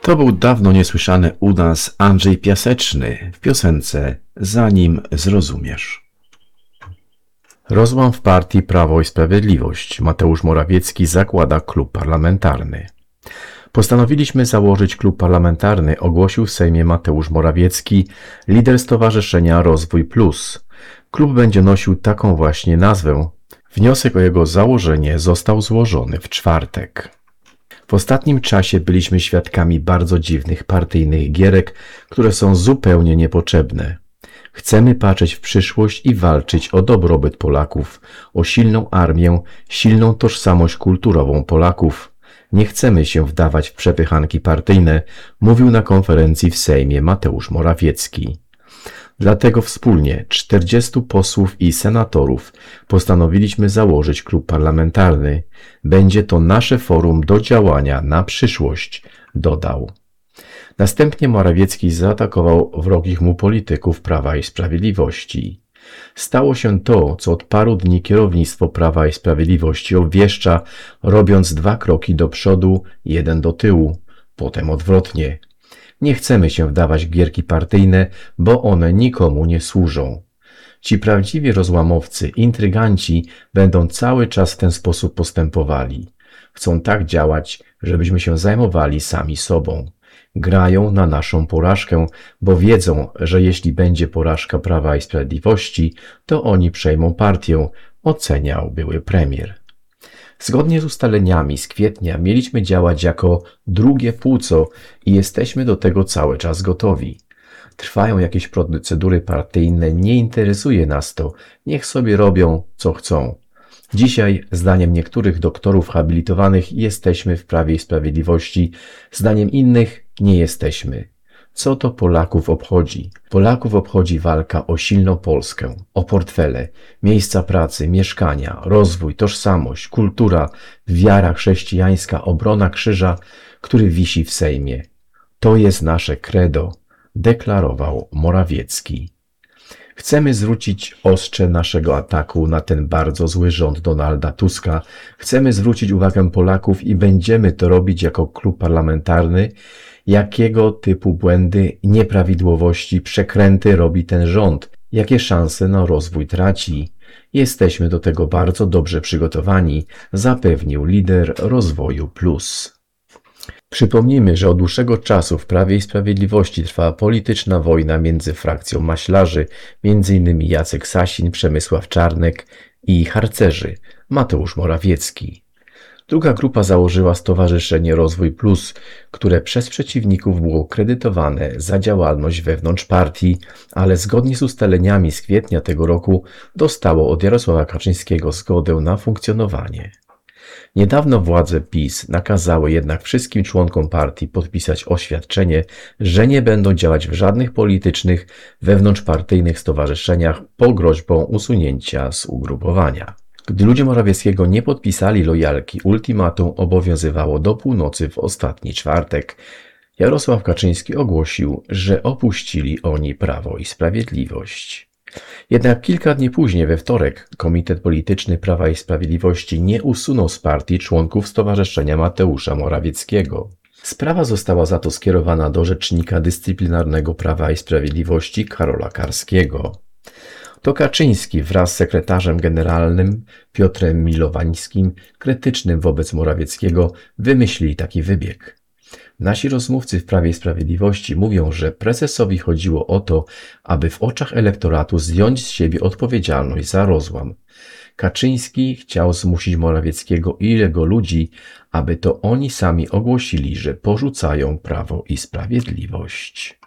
To był dawno niesłyszany u nas Andrzej Piaseczny w piosence „Zanim zrozumiesz”. Rozłam w partii Prawo i Sprawiedliwość. Mateusz Morawiecki zakłada klub parlamentarny. Postanowiliśmy założyć klub parlamentarny, ogłosił w Sejmie Mateusz Morawiecki, lider Stowarzyszenia Rozwój Plus. Klub będzie nosił taką właśnie nazwę. Wniosek o jego założenie został złożony w czwartek. W ostatnim czasie byliśmy świadkami bardzo dziwnych partyjnych gierek, które są zupełnie niepotrzebne. Chcemy patrzeć w przyszłość i walczyć o dobrobyt Polaków, o silną armię, silną tożsamość kulturową Polaków. Nie chcemy się wdawać w przepychanki partyjne, mówił na konferencji w Sejmie Mateusz Morawiecki. Dlatego wspólnie 40 posłów i senatorów postanowiliśmy założyć klub parlamentarny. Będzie to nasze forum do działania na przyszłość, dodał. Następnie Morawiecki zaatakował wrogich mu polityków Prawa i Sprawiedliwości. Stało się to, co od paru dni kierownictwo Prawa i Sprawiedliwości obwieszcza, robiąc 2 kroki do przodu, 1 do tyłu, potem odwrotnie. Nie chcemy się wdawać w gierki partyjne, bo one nikomu nie służą. Ci prawdziwi rozłamowcy, intryganci będą cały czas w ten sposób postępowali. Chcą tak działać, żebyśmy się zajmowali sami sobą. Grają na naszą porażkę, bo wiedzą, że jeśli będzie porażka Prawa i Sprawiedliwości, to oni przejmą partię, oceniał były premier. Zgodnie z ustaleniami z kwietnia mieliśmy działać jako drugie płuco i jesteśmy do tego cały czas gotowi. Trwają jakieś procedury partyjne, nie interesuje nas to, niech sobie robią co chcą. Dzisiaj, zdaniem niektórych doktorów habilitowanych, jesteśmy w Prawie i Sprawiedliwości, zdaniem innych nie jesteśmy. Co to Polaków obchodzi? Polaków obchodzi walka o silną Polskę, o portfele, miejsca pracy, mieszkania, rozwój, tożsamość, kultura, wiara chrześcijańska, obrona krzyża, który wisi w Sejmie. To jest nasze credo, deklarował Morawiecki. Chcemy zwrócić ostrze naszego ataku na ten bardzo zły rząd Donalda Tuska. Chcemy zwrócić uwagę Polaków i będziemy to robić jako klub parlamentarny, jakiego typu błędy, nieprawidłowości, przekręty robi ten rząd, jakie szanse na rozwój traci. Jesteśmy do tego bardzo dobrze przygotowani, zapewnił lider Rozwoju Plus. Przypomnijmy, że od dłuższego czasu w Prawie i Sprawiedliwości trwa polityczna wojna między frakcją maślarzy, m.in. Jacek Sasin, Przemysław Czarnek i harcerzy Mateusz Morawiecki. Druga grupa założyła Stowarzyszenie Rozwój Plus, które przez przeciwników było kredytowane za działalność wewnątrz partii, ale zgodnie z ustaleniami z kwietnia tego roku dostało od Jarosława Kaczyńskiego zgodę na funkcjonowanie. Niedawno władze PiS nakazały jednak wszystkim członkom partii podpisać oświadczenie, że nie będą działać w żadnych politycznych, wewnątrzpartyjnych stowarzyszeniach pod groźbą usunięcia z ugrupowania. Gdy ludzie Morawieckiego nie podpisali lojalki, ultimatum obowiązywało do północy w ostatni czwartek. Jarosław Kaczyński ogłosił, że opuścili oni Prawo i Sprawiedliwość. Jednak kilka dni później, we wtorek, Komitet Polityczny Prawa i Sprawiedliwości nie usunął z partii członków Stowarzyszenia Mateusza Morawieckiego. Sprawa została za to skierowana do Rzecznika Dyscyplinarnego Prawa i Sprawiedliwości Karola Karskiego. To Kaczyński wraz z sekretarzem generalnym Piotrem Milowańskim, krytycznym wobec Morawieckiego, wymyślili taki wybieg. Nasi rozmówcy w Prawie i Sprawiedliwości mówią, że prezesowi chodziło o to, aby w oczach elektoratu zdjąć z siebie odpowiedzialność za rozłam. Kaczyński chciał zmusić Morawieckiego i jego ludzi, aby to oni sami ogłosili, że porzucają Prawo i Sprawiedliwość.